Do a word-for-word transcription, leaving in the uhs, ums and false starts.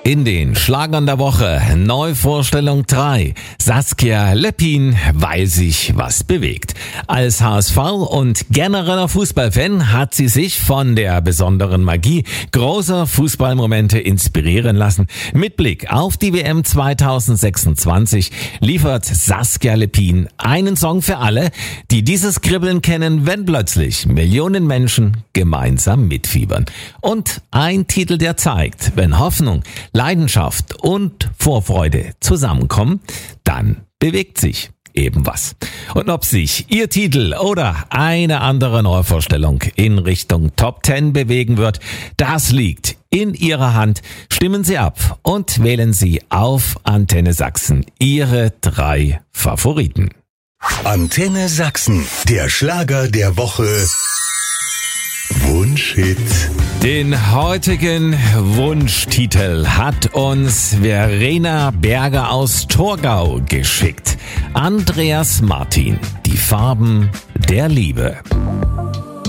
In den Schlagern der Woche, Neuvorstellung drei. Saskia Leppin, weil sich was bewegt. Als H S V und genereller Fußballfan hat sie sich von der besonderen Magie großer Fußballmomente inspirieren lassen. Mit Blick auf die W M zweitausendsechsundzwanzig liefert Saskia Leppin einen Song für alle, die dieses Kribbeln kennen, wenn plötzlich Millionen Menschen gemeinsam mitfiebern. Und ein Titel, der zeigt, wenn Hoffnung, Leidenschaft und Vorfreude zusammenkommen, dann bewegt sich eben was. Und ob sich Ihr Titel oder eine andere Neuvorstellung in Richtung Top zehn bewegen wird, das liegt in Ihrer Hand. Stimmen Sie ab und wählen Sie auf Antenne Sachsen Ihre drei Favoriten. Antenne Sachsen, der Schlager der Woche. Wunschhit. Den heutigen Wunschtitel hat uns Verena Berger aus Torgau geschickt. Andreas Martin, die Farben der Liebe.